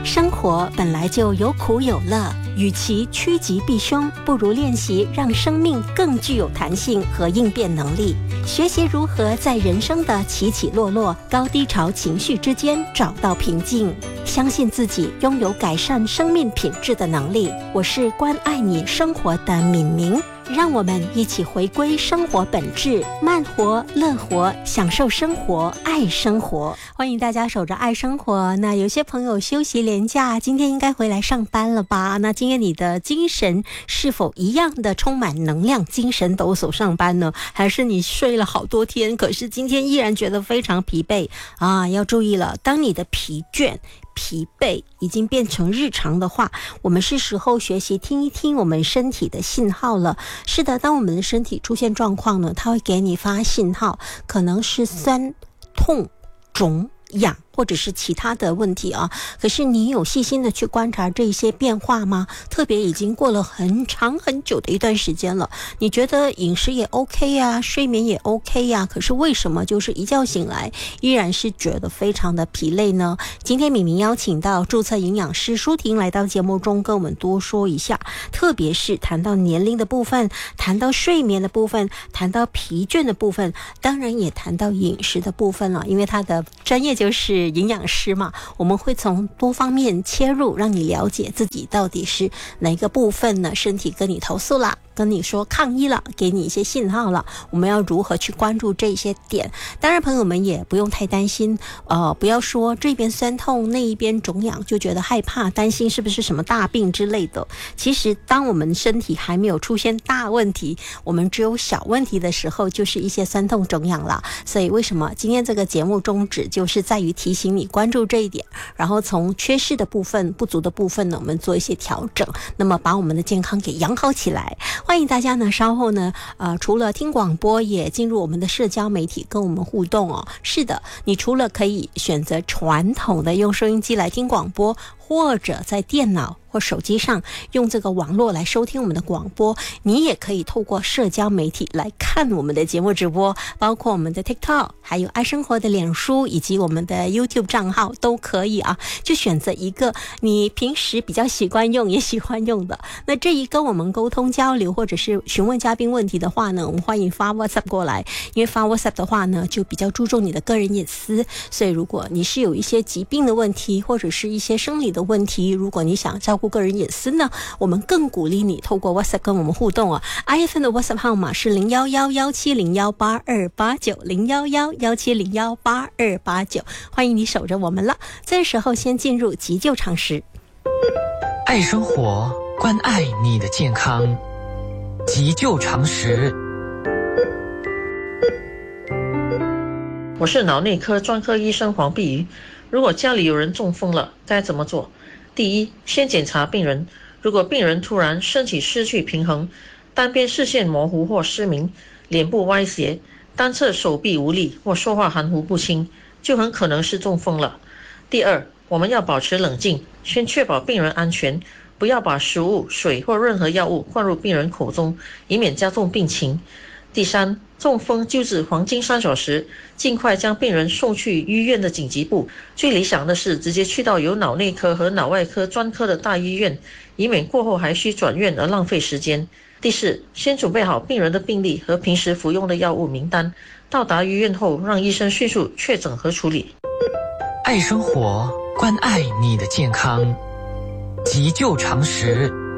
生活本来就有苦有乐，与其趋吉避凶，不如练习让生命更具有弹性和应变能力。学习如何在人生的起起落落、高低潮情绪之间找到平静，相信自己拥有改善生命品质的能力。我是关爱你生活的敏明，让我们一起回归生活本质，慢活、乐活，享受生活，爱生活。欢迎大家守着爱生活。那有些朋友休息连假，今天应该回来上班了吧？那今天你的精神是否一样的充满能量，精神抖擞上班呢？还是你睡了好多天，可是今天依然觉得非常疲惫啊？要注意了，当你的疲惫已经变成日常的话，我们是时候学习听一听我们身体的信号了。是的，当我们的身体出现状况呢，它会给你发信号，可能是酸、痛、肿、痒，或者是其他的问题啊。可是你有细心的去观察这些变化吗？特别已经过了很长很久的一段时间了，你觉得饮食也 OK 呀，睡眠也 OK 呀，可是为什么就是一觉醒来依然是觉得非常的疲累呢？今天敏明邀请到注册营养师舒婷来到节目中跟我们多说一下，特别是谈到年龄的部分，谈到睡眠的部分，谈到疲倦的部分，当然也谈到饮食的部分了，因为他的专业就是营养师嘛，我们会从多方面切入，让你了解自己到底是哪个部分呢？身体跟你投诉了，跟你说抗议了，给你一些信号了，我们要如何去关注这些点？当然朋友们也不用太担心，不要说这边酸痛那一边肿痒就觉得害怕担心是不是什么大病之类的。其实当我们身体还没有出现大问题，我们只有小问题的时候，就是一些酸痛肿痒了。所以为什么今天这个节目宗旨就是在于提醒你关注这一点，然后从缺失的部分、不足的部分呢，我们做一些调整，那么把我们的健康给养好起来。欢迎大家呢，稍后呢，除了听广播，也进入我们的社交媒体跟我们互动哦。是的，你除了可以选择传统的用收音机来听广播，或者在电脑或手机上用这个网络来收听我们的广播，你也可以透过社交媒体来看我们的节目直播，包括我们的 TikTok， 还有爱生活的脸书以及我们的 YouTube 账号都可以啊，就选择一个你平时比较习惯用也喜欢用的。那这一跟我们沟通交流或者是询问嘉宾问题的话呢，我们欢迎发 WhatsApp 过来，因为发 WhatsApp 的话呢就比较注重你的个人隐私，所以如果你是有一些疾病的问题或者是一些生理的问题，如果你想照顾个人隐私呢，我们更鼓励你透过 WhatsApp 跟我们互动啊。IFN 的 WhatsApp 号码是011-170-8289，011-170-8289，欢迎你守着我们了。这时候先进入急救常识。 爱生活，关爱你的健康，急救常识。 我是脑内科专科医生黄碧瑜。如果家里有人中风了，该怎么做？第一，先检查病人。如果病人突然身体失去平衡，单边视线模糊或失明，脸部歪斜，单侧手臂无力或说话含糊不清，就很可能是中风了。第二，我们要保持冷静，先确保病人安全，不要把食物、水或任何药物灌入病人口中，以免加重病情。第三，中风救治黄金3小时，尽快将病人送去医院的紧急部，最理想的是直接去到有脑内科和脑外科专科的大医院，以免过后还需转院而浪费时间。第四，先准备好病人的病历和平时服用的药物名单，到达医院后让医生迅速确诊和处理。 爱生活，关爱你的健康，急救常识。